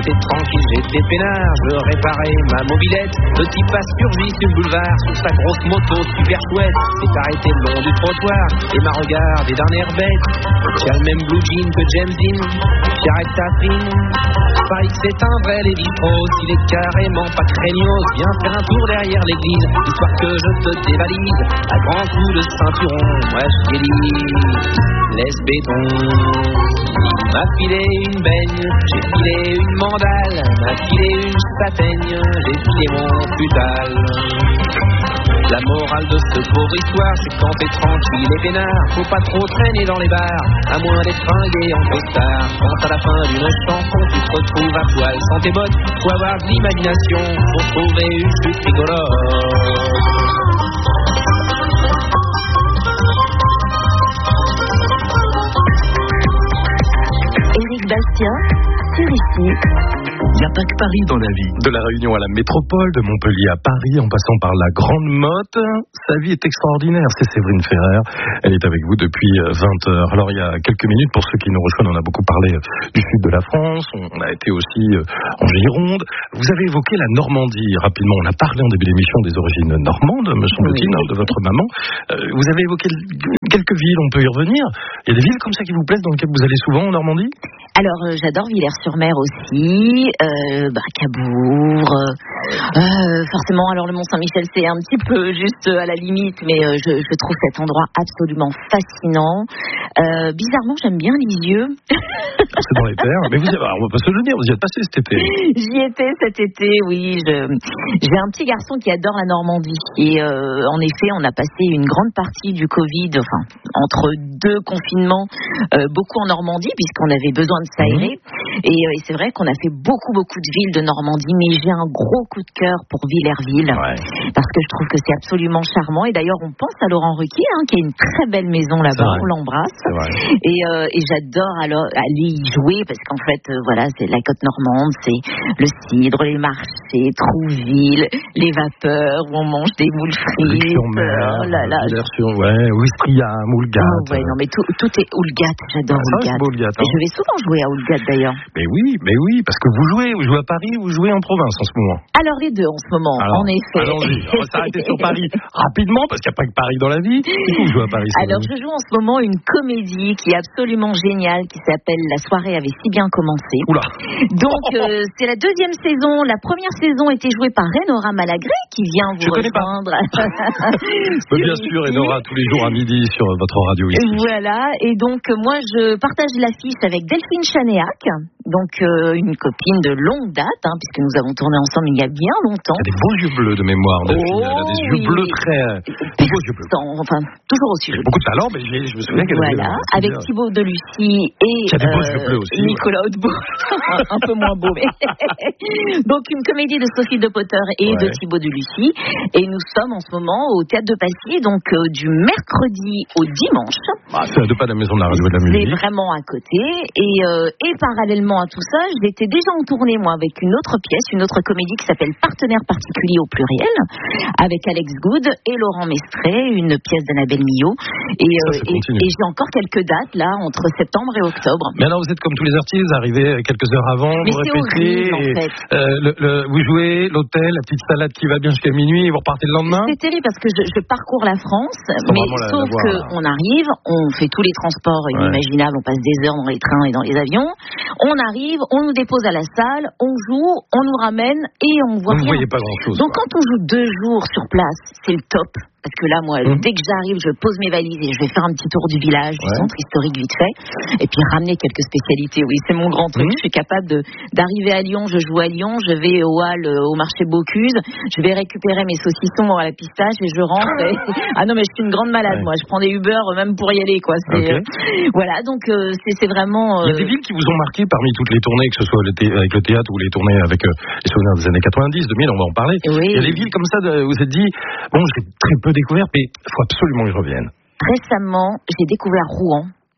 j'étais tranquille, j'étais peinard. Je réparais ma mobilette. Petit pas surgit sur le boulevard, sur sa grosse moto super chouette. S'est arrêté le long du trottoir et m'a regardé d'un air bête. Qui a le même blue jean que James Dean, qui arrête sa fine. Paris que c'est un vrai Lévi-Strauss, il est carrément pas craignos. Viens faire un tour derrière l'église, histoire que je te dévalise. À grands coups de ceinturon, moi je t'ai dit, laisse béton. Il m'a filé une baigne, j'ai filé une mandale, m'a filé une châtaigne, j'ai filé mon futal. La morale de cette pauvre histoire, c'est quand t'es tranquille et peinard, faut pas trop traîner dans les bars, à moins d'être fringué en costard. Quand à la fin d'une chanson, tu te retrouves à poil sans tes bottes, faut avoir de l'imagination pour trouver une chute rigolote. Éric Bastien, sur ici. Il n'y a pas que Paris dans la vie. De la Réunion à la métropole, de Montpellier à Paris, en passant par la Grande Motte, sa vie est extraordinaire. C'est Séverine Ferrer. Elle est avec vous depuis 20 heures. Alors, il y a quelques minutes, pour ceux qui nous rejoignent, on a beaucoup parlé du sud de la France. On a été aussi en Gironde. Vous avez évoqué la Normandie rapidement. On a parlé en début d'émission des origines normandes, me semble-t-il, de votre maman. Vous avez évoqué quelques villes, on peut y revenir. Il y a des villes comme ça qui vous plaisent, dans lesquelles vous allez souvent en Normandie ? Alors, j'adore Villers-sur-Mer aussi, Cabourg, forcément, alors le Mont-Saint-Michel, c'est un petit peu juste à la limite, mais je trouve cet endroit absolument fascinant. Bizarrement, j'aime bien Lisieux. C'est dans les terres, mais on va pas se le dire, vous y êtes passé cet été. J'y étais cet été, oui. J'ai un petit garçon qui adore la Normandie. Et en effet, on a passé une grande partie du Covid, enfin, entre deux confinements, beaucoup en Normandie, puisqu'on avait besoin de s'aérer. Et c'est vrai qu'on a fait beaucoup de villes de Normandie, mais j'ai un gros coup de cœur pour Villerville, parce que je trouve que c'est absolument charmant. Et d'ailleurs, on pense à Laurent Ruquier, qui a une très belle maison là-bas, on l'embrasse. Et j'adore aller y jouer, parce qu'en fait, voilà, c'est la côte normande, c'est le cidre, les marchés, Trouville, les vapeurs, où on mange des moules frites. Ouistreham, Houlgate. Non, mais tout est Houlgate, j'adore Houlgate. Et je vais souvent jouer à Houlgate d'ailleurs. Mais oui, parce que vous jouez à Paris, vous jouez en province en ce moment. Alors les deux en ce moment, en effet. Allons-y, on va s'arrêter sur Paris rapidement, parce qu'il n'y a pas que Paris dans la vie. Vous jouez à Paris. Alors je joue en ce moment une comédie qui est absolument géniale, qui s'appelle La soirée avait si bien commencé. Oula. Donc c'est la deuxième saison. La première saison était jouée par Enora Malagré, qui vient vous rejoindre. Bien sûr, Enora, tous les jours à midi sur votre radio ici. Voilà, et donc moi je partage l'affiche avec Delphine Chanéac, donc une copine de longue date, puisque nous avons tourné ensemble il y a bien longtemps. Elle a des beaux yeux bleus de mémoire, Delphine. Elle a des yeux bleus très... Des beaux yeux bleus. Enfin, toujours aussi bleus. Beaucoup de talent, mais je me souviens qu'elle Voilà, avec Thibaut Delucy et Nicolas Hautebourg. Un peu moins beau, mais... Donc une comédie de Sophie de Potter et de Thibaut Delucy. Et nous sommes en ce moment au Théâtre de Passy, donc du mercredi au dimanche. C'est à 2 pas de la maison de la radio et de la musique. C'est vraiment à côté. Et parallèlement à tout ça, j'étais déjà en tournée, moi, avec une autre pièce, une autre comédie qui s'appelle Partenaires particuliers au pluriel, avec Alex Good et Laurent Mestré, une pièce d'Annabelle Millot. Et j'ai encore quelques dates, là, entre septembre et octobre. Mais alors, vous êtes comme tous les artistes, vous arrivez quelques heures avant, mais vous horrible, répétez, en fait. vous jouez l'hôtel, la petite salade qui va bien jusqu'à minuit, et vous repartez le lendemain. C'est terrible parce que je parcours la France, mais sauf qu'on arrive, on fait tous les transports inimaginables, on passe des heures dans les trains et dans les avions, on arrive, on nous dépose à la salle, on joue, on nous ramène et on voit rien. Vous ne voyez pas grand-chose. Donc quand on joue 2 jours sur place, c'est le top. Parce que là, moi, dès que j'arrive, je pose mes valises et je vais faire un petit tour du village, du centre historique vite fait, et puis ramener quelques spécialités. Oui, c'est mon grand truc. Je suis capable d'arriver à Lyon, je joue à Lyon, je vais au Hall, au marché Bocuse, je vais récupérer mes saucissons à la pistache et je rentre. Ah non, mais je suis une grande malade, moi. Je prends des Uber même pour y aller, quoi. Voilà, donc c'est vraiment... Il y a des villes qui vous ont marqué parmi toutes les tournées, que ce soit avec le théâtre ou les tournées avec les souvenirs des années 90, 2000, on va en parler. Il y a des villes comme ça où vous êtes dit, bon, j'ai très peu découvert, mais il faut absolument que je revienne. Récemment, j'ai découvert Rouen.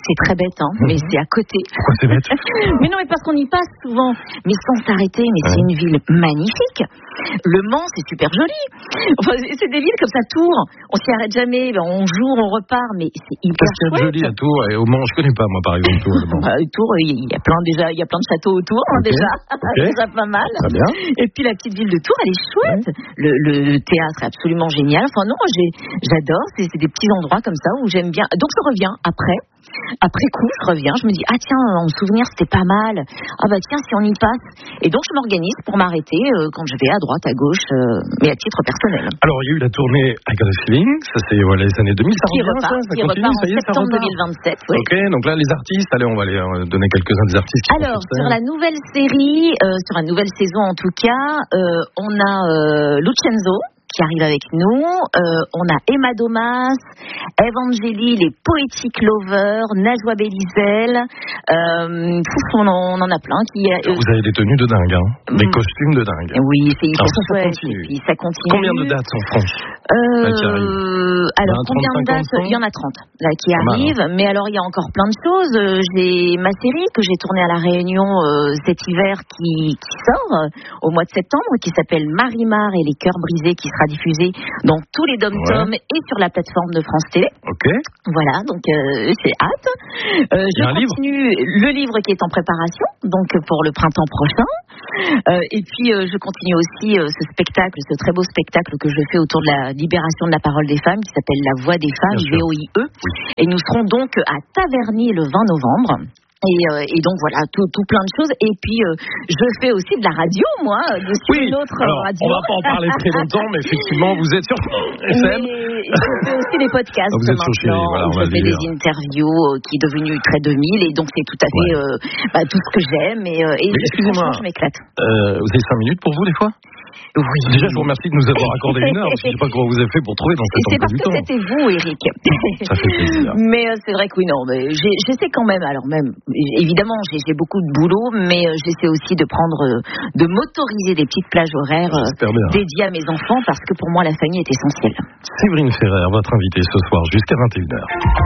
C'est très bête, hein, mais c'est à côté. Pourquoi c'est bête? Mais non, mais parce qu'on y passe souvent, mais sans s'arrêter. Mais c'est une ville magnifique. Le Mans, c'est super joli. Enfin, c'est des villes comme ça, Tours. On s'y arrête jamais. On joue, on repart, mais c'est hyper chouette. Qu'est-ce qu'il y a de joli à Tours et au Mans? Je connais pas, moi, par exemple, Tours. Tours, il y a plein de châteaux autour, déjà. C'est déjà pas mal. Très bien. Et puis la petite ville de Tours, elle est chouette. Le théâtre est absolument génial. Enfin non, j'adore. C'est des petits endroits comme ça où j'aime bien. Donc je reviens après coup, je reviens, je me dis, ah tiens, en souvenir, c'était pas mal. Ah bah tiens, si on y passe. Et donc, je m'organise pour m'arrêter quand je vais à droite, à gauche, mais à titre personnel. Alors, il y a eu la tournée I Got a Feeling, ça c'est les années 2000, ça repart en septembre 2027. Oui. Ok, donc là, les artistes, allez, on va les donner quelques-uns des artistes. Alors, sur la nouvelle série, sur la nouvelle saison en tout cas, on a Lucenzo qui arrive avec nous, on a Emma Domas, Evangélie, les Poetic Lovers, Najwa Belizel, on en a plein qui... Vous avez des tenues de dingue, hein, des costumes de dingue. Oui, c'est hyper chouette, et puis ça continue. Combien de dates en France alors, combien de dates? Il y en a 30 là, qui arrivent, mais alors il y a encore plein de choses. J'ai ma série que j'ai tournée à La Réunion cet hiver qui sort au mois de septembre, qui s'appelle Marimar et les cœurs brisés, qui sera diffusée dans tous les dom-toms et sur la plateforme de France Télé. Ok. Voilà, donc c'est hâte. Je continue le livre qui est en préparation, donc pour le printemps prochain. Et puis je continue aussi ce spectacle, ce très beau spectacle que je fais autour de la libération de la parole des femmes, qui s'appelle La Voix des femmes, VOIE. Oui. Et nous serons donc à Taverny le 20 novembre. Et donc voilà, tout plein de choses. Et puis je fais aussi de la radio, moi, sur une autre radio. On va pas en parler très longtemps, mais effectivement, vous êtes sur FM. Je fais aussi des podcasts maintenant. Je fais des interviews qui est devenu très 2000, et donc c'est tout à fait tout ce que j'aime. Et excusez-moi, je m'éclate. Vous avez 5 minutes pour vous des fois? Oui. Déjà, je vous remercie de nous avoir accordé 1 heure, parce que je ne sais pas comment vous avez fait pour trouver dans cet emploi du temps. C'est parce que c'était vous, Eric. Ça fait plaisir. Mais c'est vrai que oui, non, mais j'essaie quand même, alors même, évidemment, j'ai beaucoup de boulot, mais j'essaie aussi de m'autoriser des petites plages horaires dédiées à mes enfants, parce que pour moi, la famille est essentielle. Séverine Ferrer, votre invitée ce soir, jusqu'à 21h.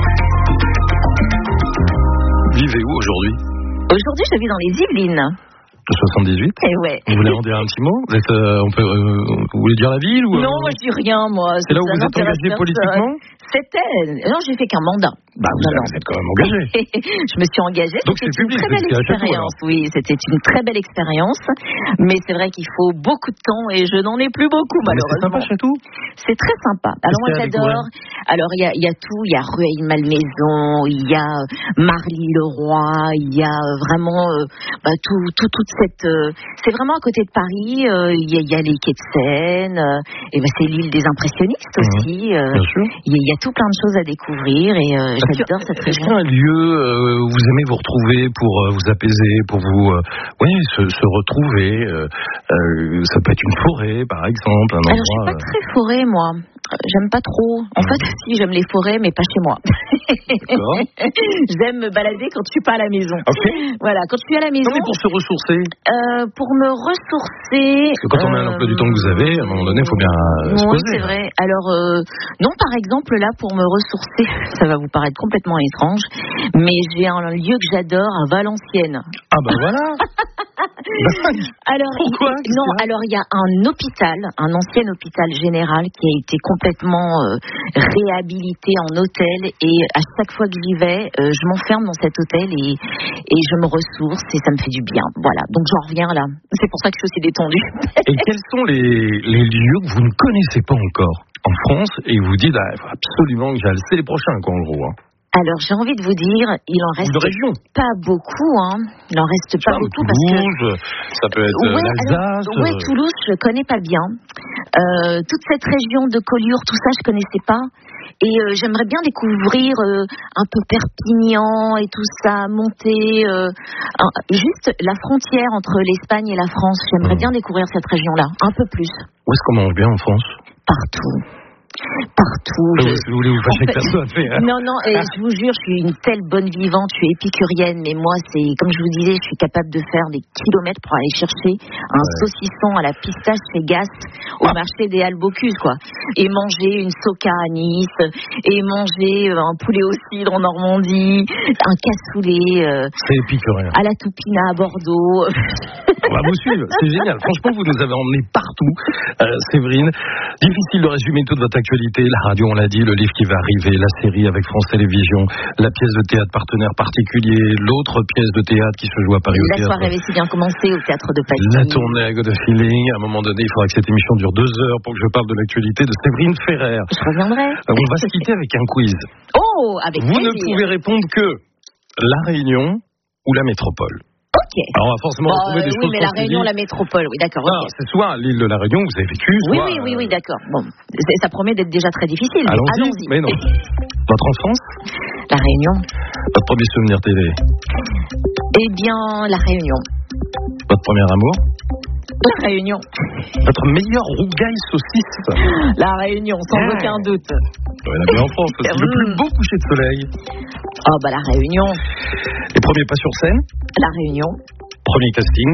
Vivez où aujourd'hui? Aujourd'hui, je vis dans les Yvelines. 78. Ouais. Vous voulez en dire un petit mot? Vous voulez dire la ville ou Non, moi je dis rien, moi. C'est là où vous êtes engagé politiquement? Non, j'ai fait qu'un mandat. Vous êtes quand même engagé. Je me suis engagée. Donc c'est public, une très belle expérience. Oui, c'était une très belle expérience. Mais c'est vrai qu'il faut beaucoup de temps et je n'en ai plus beaucoup, malheureusement. C'est sympa chez tout? C'est très sympa. Alors moi j'adore. Alors il y a tout. Il y a Rueil-Malmaison, il y a Marly-le-Roi, il y a vraiment toute cette. C'est vraiment à côté de Paris. Il y a les quais de Seine. Et c'est l'île des impressionnistes aussi. Bien sûr. Il y a tout plein de choses à découvrir et j'adore cette région. Est-ce qu'il y a un lieu où vous aimez vous retrouver pour vous apaiser, pour vous se retrouver ça peut être une forêt, par exemple, un endroit. Alors, je suis pas très forêt, moi. J'aime pas trop. En fait, si, j'aime les forêts, mais pas chez moi. J'aime me balader quand je suis pas à la maison. Okay. Voilà, quand je suis à la maison. Non, mais pour se ressourcer. Pour me ressourcer. Parce que quand on a l'emploi du temps que vous avez, à un moment donné, il faut bien se poser. Oui, c'est vrai. Alors, non, par exemple, là, pour me ressourcer, ça va vous paraître complètement étrange, mais j'ai un lieu que j'adore à Valenciennes. Ah bah voilà. Alors, pourquoi? Alors il y a un ancien hôpital général qui a été complètement réhabilité en hôtel, et à chaque fois que j'y vais, je m'enferme dans cet hôtel et je me ressource et ça me fait du bien. Voilà, donc j'en reviens là. C'est pour ça que je suis aussi détendue. Et quels sont les lieux que vous ne connaissez pas encore en France et vous dites il faut absolument que j'aille? C'est les prochains, quoi, en gros. Alors, j'ai envie de vous dire, il en reste pas beaucoup, Il en reste pas beaucoup Toulouse, parce que ça peut être l'Alsace. Oui, Toulouse, je connais pas bien. Toute cette région de Collioure, tout ça, je connaissais pas. Et j'aimerais bien découvrir un peu Perpignan et tout ça, monter juste la frontière entre l'Espagne et la France. J'aimerais bien découvrir cette région-là, un peu plus. Où est-ce qu'on mange bien en France? Partout. Partout. Vous voulez vous fâcher avec personne. Non, et je vous jure, je suis une telle bonne vivante, je suis épicurienne, mais moi, c'est comme je vous disais, je suis capable de faire des kilomètres pour aller chercher un saucisson à la pistache chez Gast au marché des Halles Bocuse, quoi. Et manger une soca à Nice, et manger un poulet au cidre en Normandie, un cassoulet c'est épicurien. à la Toupina à Bordeaux. On va vous suivre, c'est génial. Franchement, vous nous avez emmenés partout, Séverine. Difficile de résumer toute votre actualité. La radio, on l'a dit, le livre qui va arriver, la série avec France Télévisions, la pièce de théâtre partenaire particulier, l'autre pièce de théâtre qui se joue à Paris au théâtre. La soirée avait si bien commencé au théâtre de Paris. La tournée à God of Feeling. À un moment donné, il faudra que cette émission dure 2 heures pour que je parle de l'actualité de Séverine Ferrer. Je reviendrai. On va se quitter avec un quiz. Oh, avec Vous plaisir. ne pouvez répondre que La Réunion ou la métropole. Ok. Alors on va forcément retrouver des choses. Oui, mais la Réunion, la métropole, oui, d'accord. Non, Okay. c'est soit l'île de la Réunion, vous avez vécu. Oui, d'accord. Bon, ça promet d'être déjà très difficile. Allons-y. Mais non. Votre enfance? La Réunion. Votre premier souvenir télé? Eh bien, la Réunion. Votre premier amour? La Réunion. Votre meilleur rougail saucisse? La Réunion, sans aucun doute. On a bien en France aussi. Le plus beau coucher de soleil? Oh, la Réunion. Les premiers pas sur scène? La Réunion. Premier casting?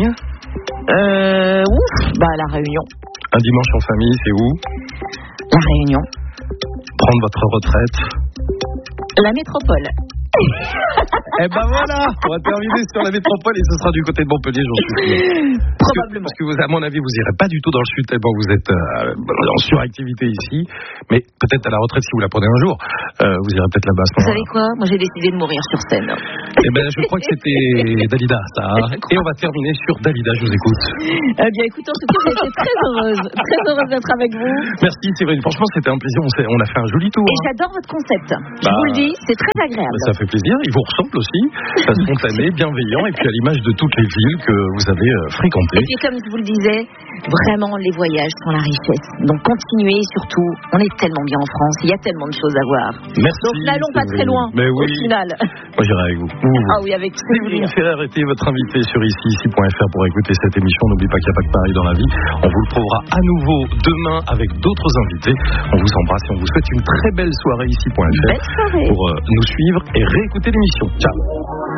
La Réunion. Un dimanche en famille, c'est où? La Réunion. Prendre votre retraite? La métropole. Eh ben voilà, on va terminer sur la métropole et ce sera du côté de Montpellier, j'en suis sûr. Probablement. Parce que vous, à mon avis, vous irez pas du tout dans le sud tellement vous êtes en suractivité ici. Mais peut-être à la retraite, si vous la prenez un jour, vous irez peut-être là-bas. Vous savez quoi? Moi, j'ai décidé de mourir sur scène. Eh ben, je crois que c'était Dalida, ça. Et on va terminer sur Dalida, je vous écoute. Eh bien, écoute, en tout cas, j'ai été très heureuse d'être avec vous. Merci, Séverine. Franchement, c'était un plaisir. On a fait un joli tour. Et j'adore votre concept. Je vous le dis, c'est très agréable. Ça fait plaisir. Il vous ressemble aussi. Spontané, bienveillant, et puis à l'image de toutes les villes que vous avez fréquentées. Et puis, comme je vous le disais, vraiment, les voyages sont la richesse. Donc, continuez surtout. On est tellement bien en France. Il y a tellement de choses à voir. Merci. Donc, n'allons pas très loin. Mais oui. Au final. Moi, j'irai avec vous. Ah oui, avec Séverine plaisir. Ferrer était votre invitée sur ici.fr pour écouter cette émission. N'oubliez pas qu'il n'y a pas que Paris dans la vie. On vous le prouvera à nouveau demain avec d'autres invités. On vous embrasse et on vous souhaite une très belle soirée ici.fr Belle soirée. pour nous suivre et réécouter l'émission. Ciao.